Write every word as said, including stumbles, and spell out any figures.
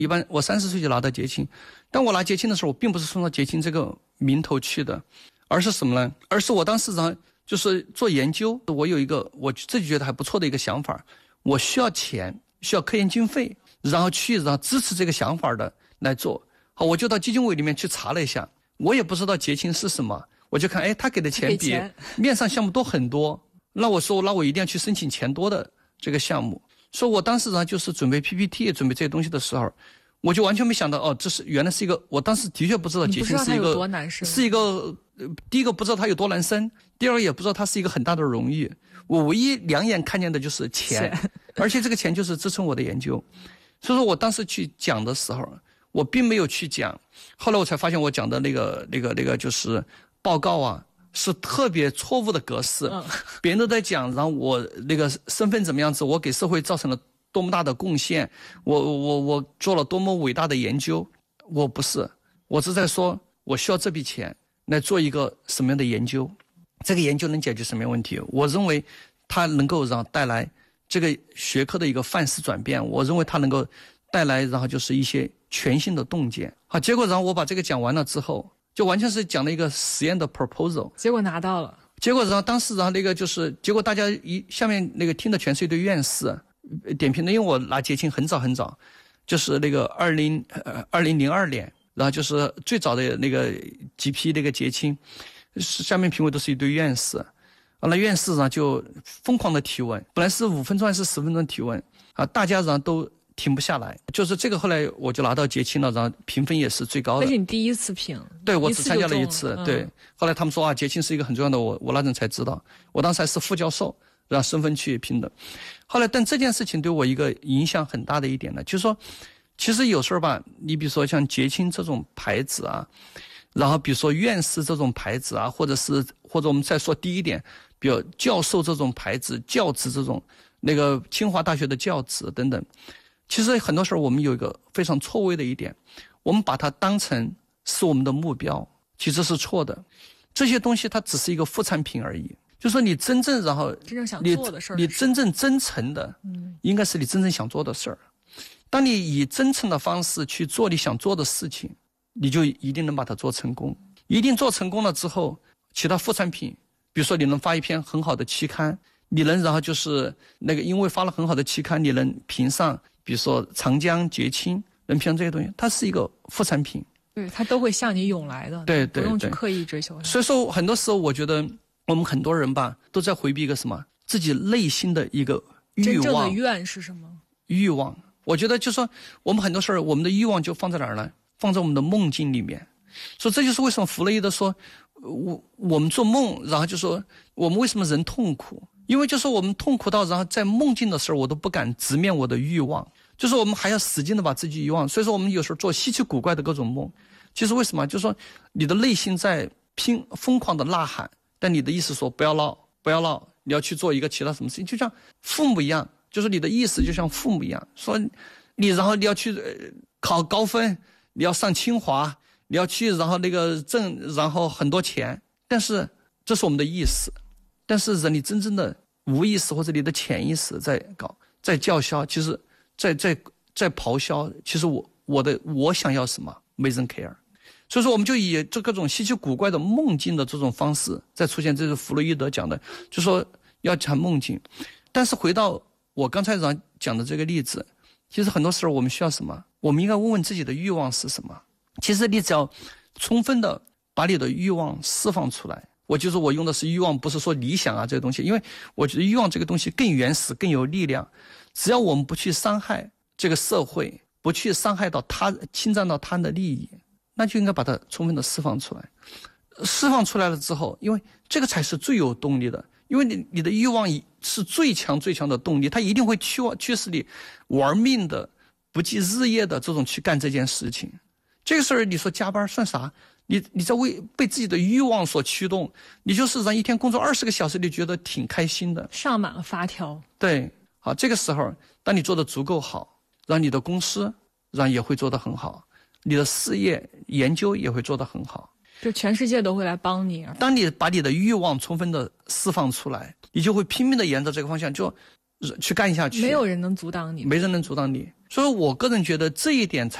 一般我三十岁就拿到节庆，但我拿节庆的时候，我并不是冲着节庆这个名头去的，而是什么呢？而是我当时呢，就是做研究，我有一个我自己觉得还不错的一个想法，我需要钱，需要科研经费，然后去然后支持这个想法的来做。好，我就到基金委里面去查了一下，我也不知道节庆是什么，我就看，哎，他给的钱比面上项目多很多，那我说，那我一定要去申请钱多的这个项目。所以我当时呢，就是准备 P P T 准备这些东西的时候，我就完全没想到，哦，这是原来是一个，我当时的确不知道节庆是一个是一个、呃、第一个不知道它有多难申，第二个也不知道它是一个很大的荣誉。我唯一两眼看见的就是钱，而且这个钱就是支撑我的研究。所以说我当时去讲的时候，我并没有去讲，后来我才发现我讲的那个那个那个就是报告啊，是特别错误的格式，嗯、别人都在讲，然后我那个身份怎么样子，我给社会造成了多么大的贡献，我我我做了多么伟大的研究，我不是，我是在说我需要这笔钱来做一个什么样的研究，这个研究能解决什么样问题？我认为它能够让带来这个学科的一个范式转变，我认为它能够带来然后就是一些全新的洞见。好，结果然后我把这个讲完了之后，就完全是讲了一个实验的 proposal， 结果拿到了。 结果然后当时然后那个就是结果大家一下面那个听的全是一堆院士点评的，因为我拿节庆很早很早，就是那个二零呃二零零二年，然后就是最早的那个几批那个节庆，下面评委都是一堆院士，完了院士呢就疯狂的提问，本来是五分钟还是十分钟提问啊，大家然后都停不下来，就是这个后来我就拿到节庆了，然后评分也是最高的。 那是你第一次评？ 对，我只参加了一次。 嗯、 对，后来他们说啊，节庆是一个很重要的，我我那阵才知道，我当时还是副教授，让身份去评的。后来，但这件事情对我一个影响很大的一点呢，就是说，其实有时候吧，你比如说像节庆这种牌子啊，然后比如说院士这种牌子啊，或者是或者我们再说低一点，比如教授这种牌子、教职这种，那个清华大学的教职等等。其实很多时候我们有一个非常错位的一点，我们把它当成是我们的目标，其实是错的。这些东西它只是一个副产品而已。就是说你真正然后真正想做的事儿， 你真正真诚的，嗯，应该是你真正想做的事儿。当你以真诚的方式去做你想做的事情，你就一定能把它做成功。一定做成功了之后，其他副产品，比如说你能发一篇很好的期刊，你能然后就是那个因为发了很好的期刊，你能评上。比如说长江节庆人评这些东西，它是一个副产品， 对，它都会向你涌来的， 对对对， 不用去刻意追求它。 所以说很多时候我觉得我们很多人吧都在回避一个什么自己内心的一个欲望。 真正的愿是什么？ 欲望。我觉得就是说我们很多事儿，我们的欲望就放在哪儿呢？放在我们的梦境里面。所以这就是为什么弗洛伊德说我我们做梦，然后就说我们为什么人痛苦，因为就是我们痛苦到然后在梦境的时候我都不敢直面我的欲望，就是我们还要使劲的把自己欲望，所以说我们有时候做稀奇古怪的各种梦。其实为什么？就是说你的内心在拼疯狂的呐喊，但你的意识说不要闹不要闹，你要去做一个其他什么事情，就像父母一样，就是你的意识就像父母一样，说你然后你要去考高分，你要上清华，你要去然后那个挣然后很多钱，但是这是我们的意识，但是人你真正的无意识或者你的潜意识在搞在叫嚣，其实在在在咆哮，其实我我的我想要什么没人 care。 所以说我们就以这各种稀奇古怪的梦境的这种方式在出现，这是弗洛伊德讲的，就说要讲梦境。但是回到我刚才讲的这个例子，其实很多时候我们需要什么？我们应该问问自己的欲望是什么。其实你只要充分的把你的欲望释放出来，我就是我用的是欲望，不是说理想啊这个东西，因为我觉得欲望这个东西更原始更有力量。只要我们不去伤害这个社会，不去伤害到他，侵占到他的利益，那就应该把它充分的释放出来。释放出来了之后，因为这个才是最有动力的，因为你你的欲望是最强最强的动力，它一定会驱驱使你玩命的不计日夜的这种去干这件事情。这个事儿你说加班算啥？你你在为被自己的欲望所驱动，你就是让一天工作二十个小时，你觉得挺开心的， 上满了发条。 对，好，这个时候当你做的足够好，让你的公司让也会做得很好，你的事业研究也会做得很好， 就全世界都会来帮你。 当你把你的欲望充分的释放出来，你就会拼命的沿着这个方向，就去干下去， 没有人能阻挡你， 没人能阻挡你。所以我个人觉得这一点才